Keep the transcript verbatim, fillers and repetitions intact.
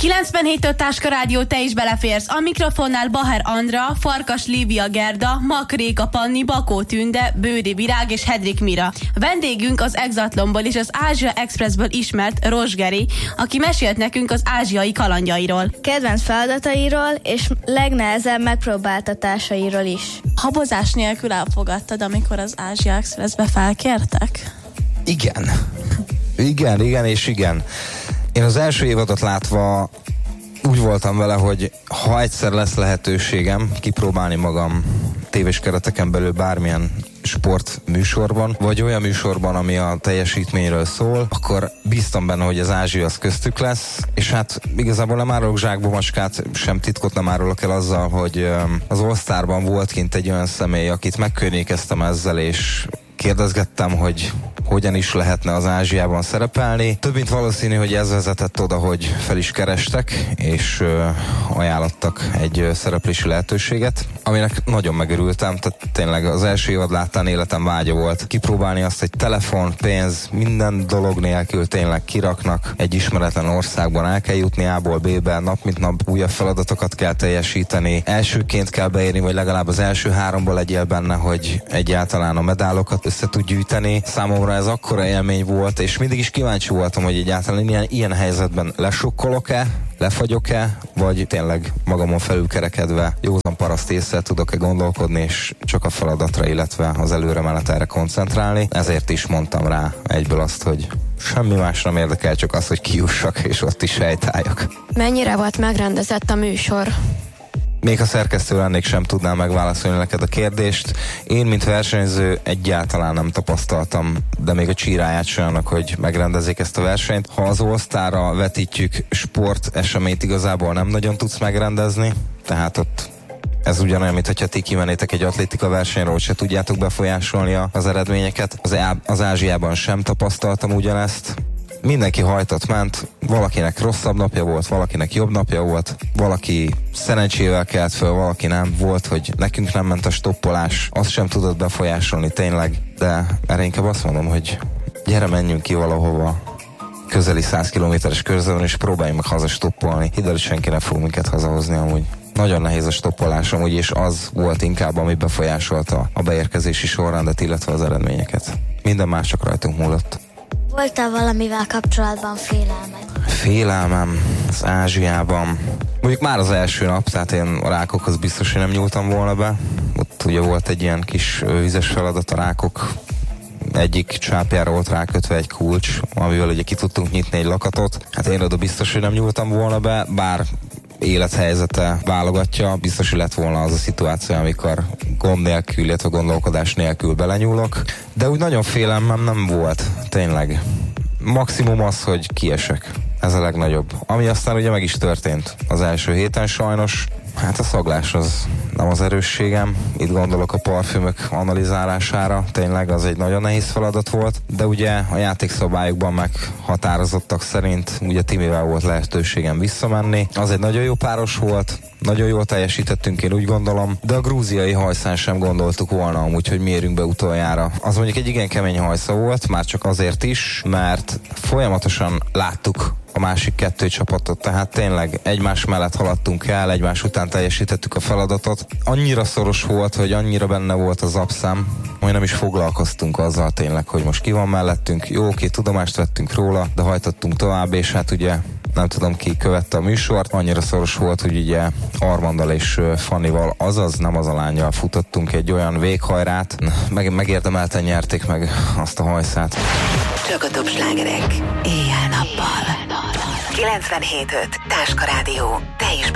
kilencvenhét Táska Rádió, te is beleférsz. A mikrofonnál Baher Andra, Farkas Lívia Gerda, Mak Réka Panni, Bakó Tünde, Bődi Virág és Hedrik Mira. A vendégünk az Exatlonból és az Ázsia Expressből ismert Rozsgeri, aki mesélt nekünk az ázsiai kalandjairól. Kedvenc feladatairól és legnehezebb megpróbáltatásairól is. Habozás nélkül elfogadtad, amikor az Ázsia Expressbe felkértek? Igen. Igen, igen és igen. Én az első évadot látva úgy voltam vele, hogy ha egyszer lesz lehetőségem kipróbálni magam tévés kereteken belül bármilyen sportműsorban, vagy olyan műsorban, ami a teljesítményről szól, akkor bíztam benne, hogy az Ázsia az köztük lesz, és hát igazából nem árulok zsákba macskát, sem titkot nem árulok el azzal, hogy az All-Starban volt kint egy olyan személy, akit megkörnyékeztem ezzel, és kérdezgettem, hogy hogyan is lehetne az Ázsiában szerepelni. Több mint valószínű, hogy ez vezetett oda, hogy fel is kerestek, és ö, ajánlottak egy ö, szereplési lehetőséget, aminek nagyon megörültem, tehát tényleg az első évad láttán életem vágya volt kipróbálni azt, hogy telefon, pénz, minden dolog nélkül tényleg kiraknak egy ismeretlen országban, el kell jutni A-ból B-be, nap mint nap újabb feladatokat kell teljesíteni, elsőként kell beérni, vagy legalább az első háromból legyél benne, hogy egyáltalán a medálokat össze tud gyűjteni. Számomra ez akkora élmény volt, és mindig is kíváncsi voltam, hogy egyáltalán ilyen, ilyen helyzetben lesokkolok-e, lefagyok-e, vagy tényleg magamon felülkerekedve józan paraszt észre tudok-e gondolkodni, és csak a feladatra, illetve az előremenetelre koncentrálni. Ezért is mondtam rá egyből azt, hogy semmi más nem érdekel, csak az, hogy kijussak, és ott is sejtáljak. Mennyire volt megrendezett a műsor? Még ha szerkesztő lennék, sem tudnám megválaszolni neked a kérdést. Én, mint versenyző, egyáltalán nem tapasztaltam, de még a csíráját sem annak, hogy megrendezzék ezt a versenyt. Ha az All-Starra vetítjük, sport eseményt igazából nem nagyon tudsz megrendezni, tehát ott ez ugyanolyan, mint hogyha ti kimennétek egy atlétika versenyre, hogy se tudjátok befolyásolni az eredményeket. Az, az Ázsiában sem tapasztaltam ugyanezt. Mindenki hajtott ment, valakinek rosszabb napja volt, valakinek jobb napja volt, valaki szerencsével kelt föl, valaki nem. Volt, hogy nekünk nem ment a stoppolás, azt sem tudott befolyásolni tényleg, de erre inkább azt mondom, hogy gyere, menjünk ki valahova közeli száz kilométeres körzön, és próbáljunk meg haza stoppolni. Hidd el, senki nem fog minket hazahozni amúgy. Nagyon nehéz a stoppolás amúgy, és az volt inkább, ami befolyásolta a beérkezési sorrendet, illetve az eredményeket. Minden más csak rajtunk múlott. Volt-e valamivel kapcsolatban félelmed? Félelmem az Ázsiában. Mondjuk már az első nap, tehát én a rákokhoz biztos, hogy nem nyúltam volna be. Ott ugye volt egy ilyen kis vizes feladat, a rákok egyik csápjára volt rákötve egy kulcs, amivel ugye ki tudtunk nyitni egy lakatot. Hát én oda biztos, hogy nem nyúltam volna be, bár élethelyzete válogatja, biztos, hogy lett volna az a szituáció, amikor gond nélkül, illetve gondolkodás nélkül belenyúlok, de úgy nagyon félelmem nem volt, tényleg. Maximum az, hogy kiesek. Ez a legnagyobb. Ami aztán ugye meg is történt az első héten sajnos. Hát a szaglás az nem az erősségem. Itt gondolok a parfümök analizálására. Tényleg az egy nagyon nehéz feladat volt, de ugye a játékszabályokban meghatározottak szerint ugye Timivel volt lehetőségem visszamenni. Az egy nagyon jó páros volt, nagyon jól teljesítettünk, én úgy gondolom, de a grúziai hajszán sem gondoltuk volna amúgy, hogy mi érünk be utoljára. Az mondjuk egy igen kemény hajsza volt, már csak azért is, mert folyamatosan láttuk a másik kettő csapatot, tehát tényleg egymás mellett haladtunk el, egymás után teljesítettük a feladatot. Annyira szoros volt, hogy annyira benne volt az abszám, hogy nem is foglalkoztunk azzal tényleg, hogy most ki van mellettünk. Jó, oké, tudomást vettünk róla, de hajtottunk tovább, és hát ugye nem tudom, ki követte a műsort, annyira szoros volt, hogy ugye Armandal és Fannival, azaz nem az a lányjal futottunk egy olyan véghajrát, meg, megérdemelten nyerték meg azt a hajszát. Csak a top slágerek éjjel-nappal. kilencvenhét öt Táska Rádió, te is